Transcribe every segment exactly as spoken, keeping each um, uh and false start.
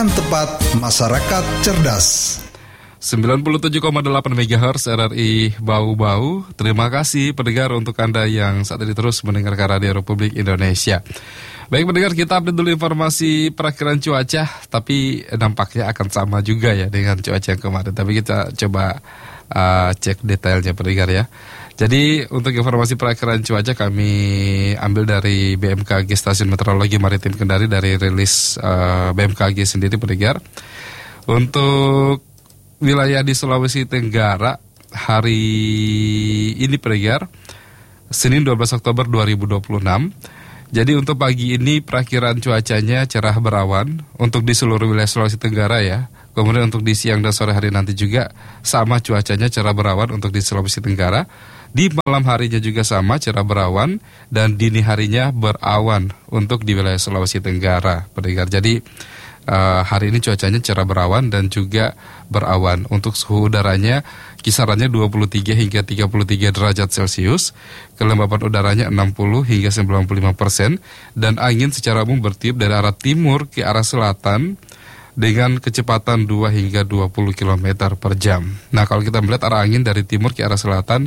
Tepat masyarakat cerdas. sembilan puluh tujuh koma delapan megahertz R R I Bau-Bau. Terima kasih pendengar untuk Anda yang saat ini terus mendengarkan Radio Republik Indonesia. Baik pendengar, kita update dulu informasi perakhiran cuaca, tapi nampaknya akan sama juga ya dengan cuaca yang kemarin. Tapi kita coba uh, cek detailnya pendengar ya. Jadi untuk informasi perakhiran cuaca kami ambil dari B M K G Stasiun Meteorologi Maritim Kendari dari rilis uh, B M K G sendiri pendengar. Untuk wilayah di Sulawesi Tenggara hari ini pendengar Senin dua belas Oktober dua ribu dua puluh enam. Jadi untuk pagi ini perakhiran cuacanya cerah berawan untuk di seluruh wilayah Sulawesi Tenggara ya. Kemudian untuk di siang dan sore hari nanti juga sama cuacanya cerah berawan untuk di Sulawesi Tenggara. Di malam harinya juga sama cerah berawan dan dini harinya berawan untuk di wilayah Sulawesi Tenggara pendengar. Jadi uh, hari ini cuacanya cerah berawan dan juga berawan. Untuk suhu udaranya kisarannya dua puluh tiga hingga tiga puluh tiga derajat Celcius, kelembapan udaranya enam puluh hingga sembilan puluh lima persen, dan angin secara umum bertiup dari arah timur ke arah selatan dengan kecepatan dua hingga dua puluh kilometer per jam. Nah kalau kita melihat arah angin dari timur ke arah selatan,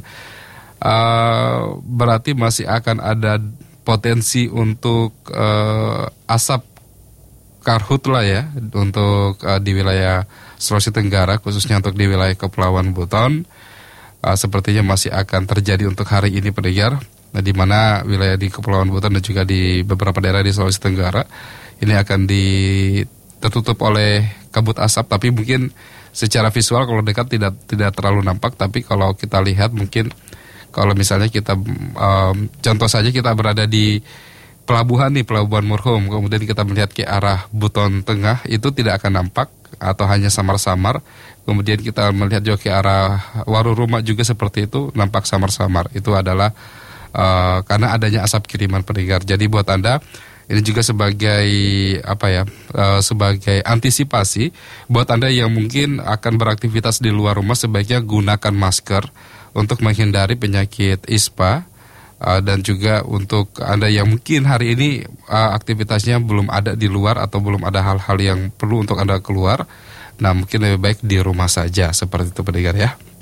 Uh, berarti masih akan ada potensi untuk uh, asap karhutla ya untuk uh, di wilayah Sulawesi Tenggara, khususnya untuk di wilayah Kepulauan Buton. Uh, sepertinya masih akan terjadi untuk hari ini pendengar, nah, di mana wilayah di Kepulauan Buton dan juga di beberapa daerah di Sulawesi Tenggara ini akan di tertutup oleh kabut asap, tapi mungkin secara visual kalau dekat tidak tidak terlalu nampak, tapi kalau kita lihat mungkin kalau misalnya kita, um, contoh saja kita berada di pelabuhan nih, Pelabuhan Murhum, kemudian kita melihat ke arah Buton Tengah, itu tidak akan nampak atau hanya samar-samar. Kemudian kita melihat juga ke arah Waruruma juga seperti itu, nampak samar-samar. Itu adalah uh, karena adanya asap kiriman pendengar. Jadi buat Anda, ini juga sebagai apa ya, uh, sebagai antisipasi buat Anda yang mungkin akan beraktivitas di luar rumah, sebaiknya gunakan masker untuk menghindari penyakit ispa, uh, dan juga untuk Anda yang mungkin hari ini uh, aktivitasnya belum ada di luar atau belum ada hal-hal yang perlu untuk Anda keluar, nah mungkin lebih baik di rumah saja, seperti itu pendengar ya.